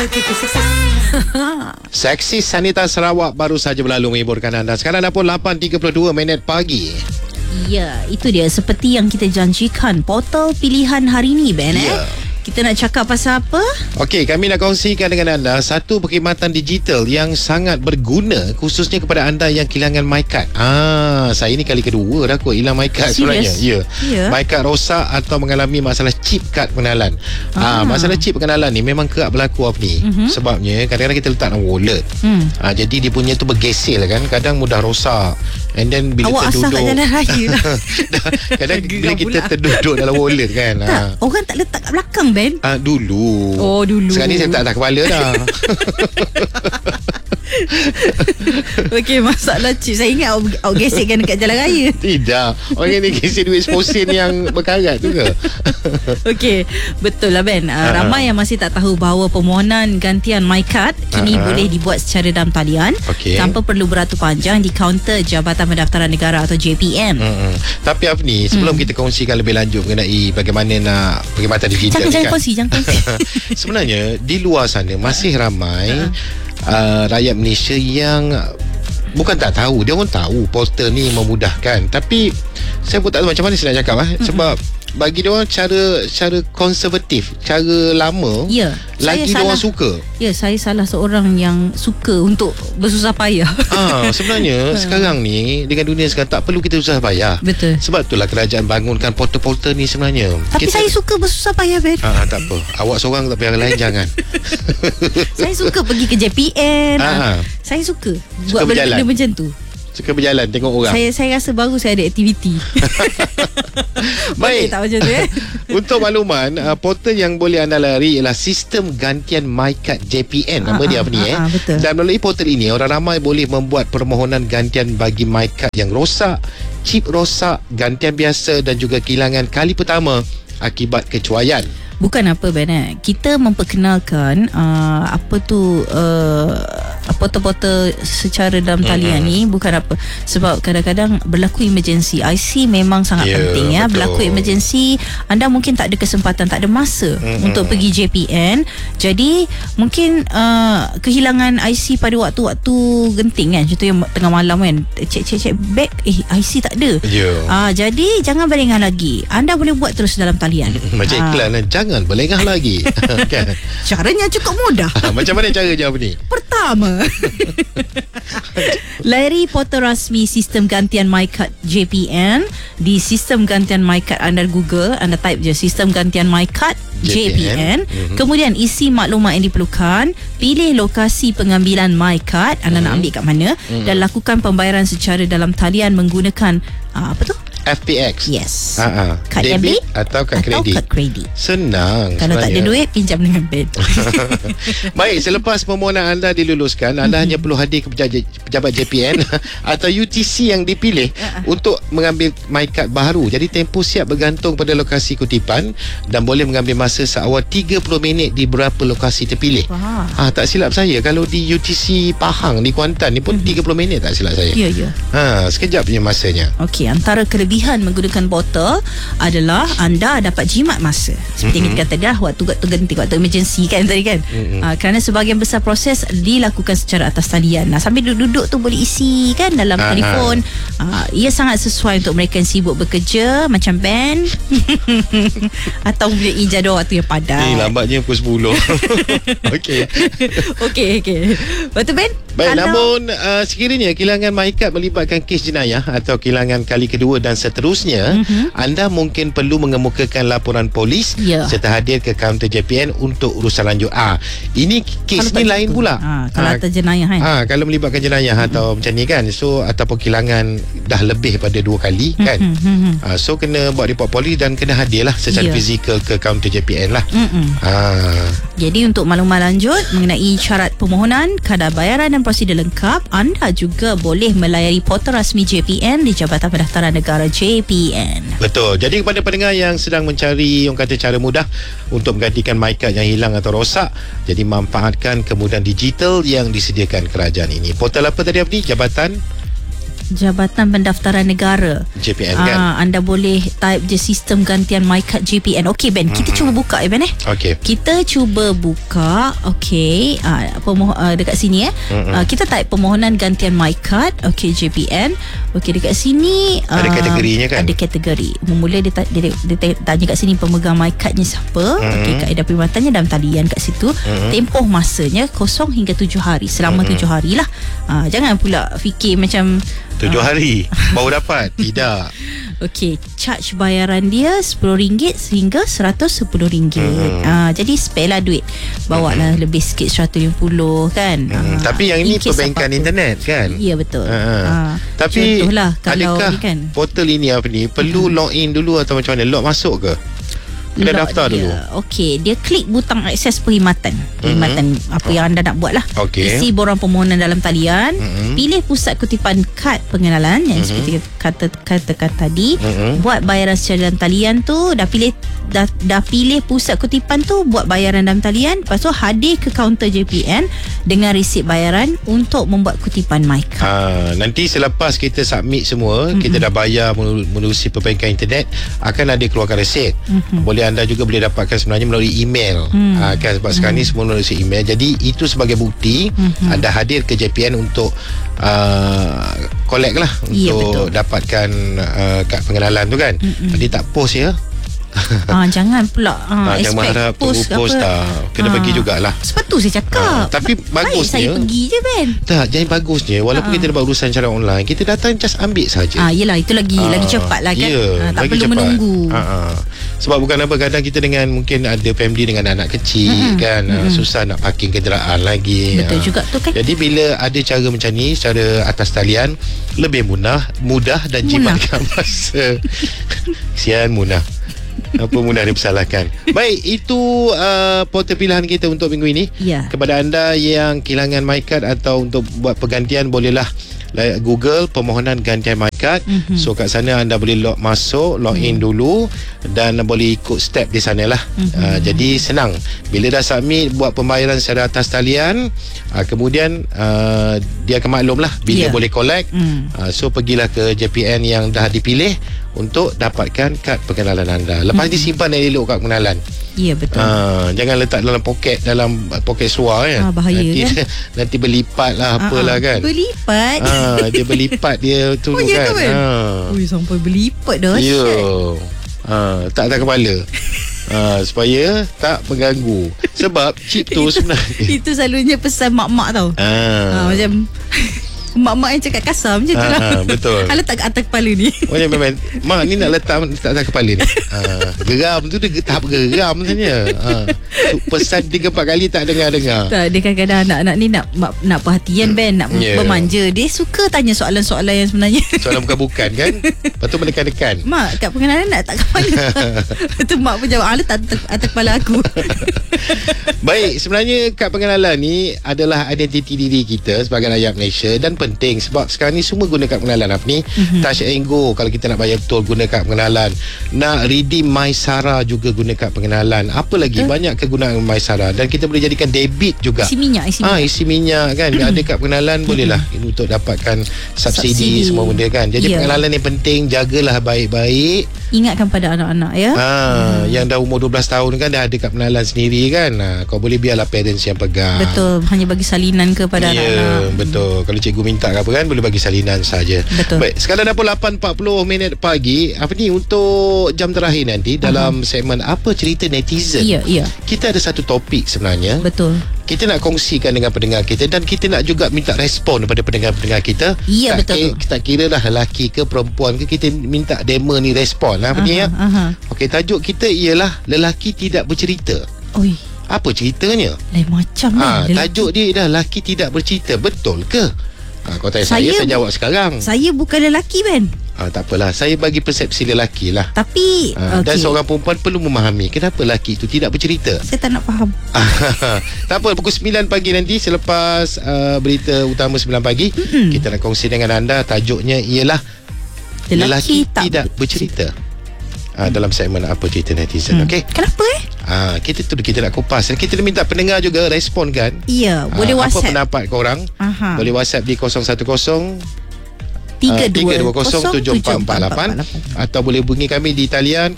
Okey, sukses. Seksi Sanita Sarawak baru saja berlalu menghiburkan anda. Sekarang dah pun 8.32 minit pagi. Ya, itu dia seperti yang kita janjikan, portal pilihan hari ni, Ben. Kita nak cakap pasal apa? Okey, kami nak kongsikan dengan anda satu perkhidmatan digital yang sangat berguna khususnya kepada anda yang kehilangan MyCard. Saya ni kali kedua dah kot hilang MyCard sebenarnya. Ya. MyCard rosak atau mengalami masalah chip kad pengenalan. Masalah chip pengenalan ni memang kerap berlaku ni. Sebabnya kadang-kadang kita letak dalam wallet. Jadi dia punya tu bergesel kan, kadang mudah rosak. And then bila awak terduduk, asal kat jalan raya lah. kadang bila kita terduduk dalam wallet kan. Orang tak letak kat belakang, Ben. Dulu. Oh, dulu. Sekarang ni saya tak atas kepala dah. Okey, masalah chip. Saya ingat awak gesekkan dekat jalan raya. Tidak. Orang ni gesek duit sposin yang berkarat tu ke? Okey, betul lah, Ben. Ramai yang masih tak tahu bahawa permohonan gantian MyCard kini boleh dibuat secara dalam talian tanpa perlu beratur panjang di kaunter Jabatan Pendaftaran Negara atau JPN. Tapi Afni, sebelum kita kongsikan lebih lanjut mengenai bagaimana nak perkhidmatan digital Jangan kongsi. Sebenarnya di luar sana masih ramai rakyat Malaysia yang bukan tak tahu, dia pun tahu portal ni memudahkan, tapi saya pun tak tahu macam mana saya nak cakap sebab bagi dia orang cara konservatif, cara lama, lagi dia orang suka. Ya, saya salah seorang yang suka untuk bersusah payah. Sebenarnya sekarang ni dengan dunia sekarang tak perlu kita susah payah. Betul. Sebab itulah kerajaan bangunkan portal-portal ni sebenarnya. Tapi saya suka bersusah payah, Ben. Tak apa. Awak seorang tapi yang lain jangan. Saya suka pergi ke JPN. Saya suka buat benda-benda macam tu. Suka berjalan tengok orang. Saya rasa baru saya ada aktiviti. Baik. Tak macam tu Untuk makluman, portal yang boleh anda lari ialah sistem gantian MyCard JPN. Nama dia apa ni betul. Dan melalui portal ini orang ramai boleh membuat permohonan gantian bagi MyCard yang rosak, chip rosak, gantian biasa dan juga kehilangan kali pertama akibat kecuaian. Bukan apa, Ben, kita memperkenalkan portal-portal secara dalam talian ni bukan apa, sebab kadang-kadang berlaku emergency. IC memang sangat penting ya. Berlaku emergency, anda mungkin tak ada kesempatan, tak ada masa untuk pergi JPN. Jadi mungkin kehilangan IC pada waktu-waktu genting kan, contohnya tengah malam kan, cek beg, IC tak ada. Jadi jangan berlengah lagi, anda boleh buat terus dalam talian. Macam iklan jangan berlengah lagi. Kan? Caranya cukup mudah. Macam mana cara jawab ni? Pertama, layari portal rasmi sistem gantian MyCard JPN. Di sistem gantian MyCard anda Google, anda type je sistem gantian MyCard JPN. Kemudian isi maklumat yang diperlukan, pilih lokasi pengambilan MyCard, anda nak ambil kat mana, dan lakukan pembayaran secara dalam talian menggunakan apa tu? FPX. Yes. Kad debit atau kad kredit. Senang. Kalau tak ada duit, pinjam dengan Ben. Baik, selepas permohonan anda diluluskan, anda hanya perlu hadir ke pejabat JPN atau UTC yang dipilih untuk mengambil MyCard baru. Jadi tempoh siap bergantung pada lokasi kutipan dan boleh mengambil masa seawal 30 minit di beberapa lokasi terpilih. Tak silap saya, kalau di UTC Pahang di Kuantan ni pun 30 minit tak silap saya. Ya. Sekejap punya masanya. Okey, antara kelebihan menggunakan portal adalah anda dapat jimat masa. Seperti yang kita kata dah, waktu genting, waktu emergency kan tadi kan. Kerana sebahagian besar proses dilakukan secara atas talian. Sambil duduk tu boleh isi kan dalam telefon. Ia sangat sesuai untuk mereka yang sibuk bekerja macam Ben atau mempunyai jadual waktu yang padat. Lambatnya pukul 10. Okey. Betul, Ben? Baik, namun sekiranya kehilangan MyCard melibatkan kes jenayah atau kehilangan kali kedua dan seterusnya, anda mungkin perlu mengemukakan laporan polis serta hadir ke kaunter JPN untuk urusan lanjut. Ini kes ni lain pula. Kalau atas jenayah kan. Kalau melibatkan jenayah atau macam ni kan, so ataupun kehilangan dah lebih pada 2 kali kan. So kena buat report polis dan kena hadirlah secara fizikal ke kaunter JPN lah. Jadi untuk maklumat lanjut mengenai syarat permohonan, kadar bayaran dan prosedur lengkap, anda juga boleh melayari portal rasmi JPN di Jabatan Pendaftaran Negara JPN. Betul. Jadi kepada pendengar yang sedang mencari orang kata cara mudah untuk menggantikan MyCard yang hilang atau rosak, jadi manfaatkan kemudahan digital yang disediakan kerajaan ini. Portal apa tadi Abdi? Jabatan Jabatan Pendaftaran Negara, JPN kan. Anda boleh type je sistem gantian MyKad JPN. Okey Ben, kita cuba buka Ben Okey. Kita cuba buka. Okey, dekat sini kita type permohonan gantian MyKad. Okey, JPN. Okey, dekat sini ada kategorinya kan. Ada kategori. Mula dia tanya kat sini pemegang MyKadnya siapa. Okey, kaedah perkhidmatannya dalam talian kat situ. Tempoh masanya 0 hingga 7 hari. Selama 7 hari lah. Jangan pula fikir macam 7 hari baru dapat. Tidak. Okey, charge bayaran dia RM10 sehingga RM110. Jadi spare lah duit. Bawa lah lebih sikit RM150 kan. Tapi yang ini perbankan internet kan. Ya, betul. Tapi contohlah, kalau adakah ni kan, portal ini perlu login dulu atau macam mana? Log masuk ke? Kena daftar dulu. Okey, dia klik butang akses perkhidmatan. Perkhidmatan apa yang anda nak buat lah. Isi borang permohonan dalam talian. Pilih pusat kutipan kad pengenalan yang seperti katakan tadi. Buat bayaran secara dalam talian tu. Dah pilih pusat kutipan tu, buat bayaran dalam talian. Lepas tu hadir ke kaunter JPN dengan resit bayaran untuk membuat kutipan MyKad. Nanti selepas kita submit semua, kita dah bayar menerusi perbankan internet, akan ada keluarkan resit. Boleh anda juga boleh dapatkan sebenarnya melalui email. Kan, sebab sekarang ni semua melalui email. Jadi itu sebagai bukti anda hadir ke JPN untuk collect lah, untuk dapatkan kad pengenalan tu kan. Dia tak post ya. Jangan pula jangan harap post dah. Kena bagi jugalah. Sebab tu saya cakap tapi bagusnya saya pergi je Ben. Tak, jangan bagusnya walaupun kita dah buat urusan secara online, kita datang just ambil saja. Yelah, itu lagi cepat lah kan. Tak perlu cepat menunggu. Sebab bukan apa, kadang kita dengan mungkin ada family dengan anak kecil kan, susah nak parking kenderaan lagi. Betul juga tu kan. Jadi bila ada cara macam ni secara atas talian, lebih mudah dan jimatkan masa. Kesian Munah. Apa mudah dipersalahkan. Baik, itu portal pilihan kita untuk minggu ini. Kepada anda yang kehilangan MyKad atau untuk buat pergantian, bolehlah Google permohonan gantian MyKad. So kat sana anda boleh login dulu dan boleh ikut step di sana lah. Jadi senang. Bila dah submit, buat pembayaran secara atas talian, kemudian dia akan maklum lah bila boleh collect. So pergilah ke JPN yang dah dipilih untuk dapatkan kad pengenalan anda. Lepas disimpan elok kad pengenalan. Ya, betul. Jangan letak dalam poket seluar kan. Bahaya kan. Nanti berlipat lah apalah kan. Berlipat. Dia berlipat dia tu kan. Ui, sampai berlipat dah. Ya. Tak kepala. Supaya tak mengganggu. Sebab chip tu sebenarnya itu selalunya pesan mak-mak tau. Macam mak-mak yang cakap kasar macam tu lah. Betul. Letak kat atas kepala ni. Memang mak ni nak letak atas kepala ni. Geram tu dia tahap geram sebenarnya. Pesan 3-4 kali tak dengar-dengar. Tak, dia kadang-kadang anak-anak ni nak perhatian Ben, nak bermanja. Dia suka tanya soalan-soalan yang sebenarnya soalan bukan-bukan kan. Lepas tu menekan-nekan. Mak, kat pengenalan nak letak kepala. Lepas tu mak pun jawab, letak atas kepala aku. Baik, sebenarnya kad pengenalan ni adalah identiti diri kita sebagai rakyat Malaysia, dan penting sebab sekarang ni semua guna kad pengenalan apa ni. Touch and go kalau kita nak bayar betul guna kad pengenalan. Nak redeem MySara juga guna kad pengenalan. Apa lagi banyak kegunaan MySara, dan kita boleh jadikan debit juga. Isi minyak kan. Ada kad pengenalan bolehlah untuk dapatkan subsidi semua benda kan. Jadi pengenalan ni penting, jagalah baik-baik. Ingatkan pada anak-anak ya. Yang dah umur 12 tahun kan dah ada kad pengenalan sendiri kan. Kau boleh biarlah parents yang pegang. Betul, hanya bagi salinan kepada anak-anak. Betul. Kalau cikgu minta ke apa kan, boleh bagi salinan saja. Betul. Baik, sekarang dah pun 8.40 pagi. Apa ni untuk jam terakhir nanti dalam segmen Apa Cerita Netizen. Kita ada satu topik sebenarnya. Betul. Kita nak kongsikan dengan pendengar kita, dan kita nak juga minta respon daripada pendengar-pendengar kita. Betul. Tak kira lah lelaki ke perempuan ke, kita minta demo ni respon lah. Apa ni ya? Okey, tajuk kita ialah lelaki tidak bercerita. Oi, apa ceritanya? Lain macam tajuk dia dah lelaki tidak bercerita. Betul ke? Kau tanya saya jawab sekarang. Saya bukan lelaki Ben. Tak apalah, saya bagi persepsi lelaki lah. Tapi dan seorang perempuan perlu memahami kenapa lelaki itu tidak bercerita. Saya tak nak faham. Tak apa, pukul 9 pagi nanti selepas berita utama 9 pagi, kita nak kongsi dengan anda. Tajuknya ialah lelaki tidak bercerita. Dalam segmen Apa Cerita Netizen. Okey. Kenapa kita nak kupas, dan kita minta pendengar juga respon kan. Boleh WhatsApp apa pendapat korang. Boleh WhatsApp di 010 32207448 atau boleh hubungi kami di talian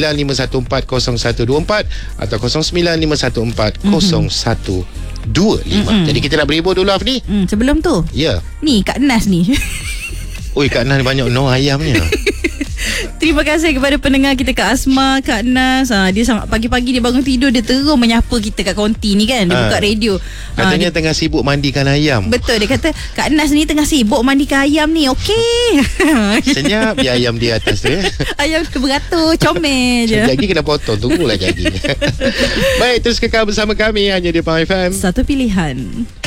0951400124 atau 0951400125. Jadi kita nak berhibur dulu Afni. Sebelum tu, ni Kak Nas ni. Oi, Kak Nas banyak ayamnya. Terima kasih kepada pendengar kita, Kak Asma, Kak Nas. Dia sangat pagi-pagi dia bangun tidur, dia terus menyapa kita kat konti ni kan. Dia buka radio. Katanya dia tengah sibuk mandikan ayam. Betul, dia kata Kak Nas ni tengah sibuk mandikan ayam ni. Okey. Senyap dia ayam di atas tu. Ayam beratur, comel je. Lagi kena potong, tunggulah jadi. Baik, terus kekal bersama kami hanya di Pahang FM. Satu pilihan.